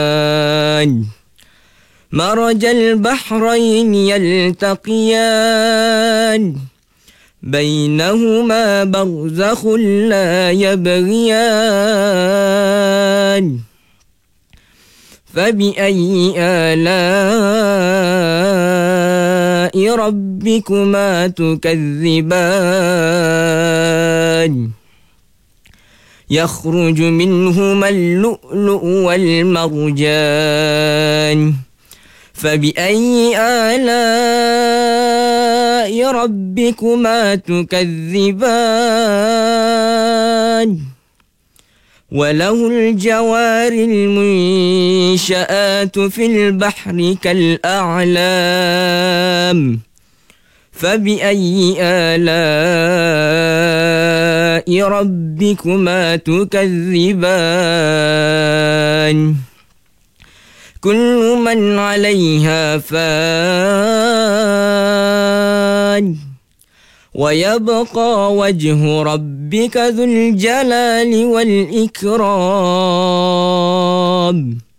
مرج البحرين يلتقيان بينهما برزخ لا يبغيان فبأي آلاء ربكما تكذبان يخرج منهما اللؤلؤ والمرجان فبأي آلاء ربكما تكذبان وله الجوار المنشآت في البحر كالأعلام فبأي آلاء ربكما تكذبان كل من عليها فان ويبقى وجه ربك ذو الجلال والإكرام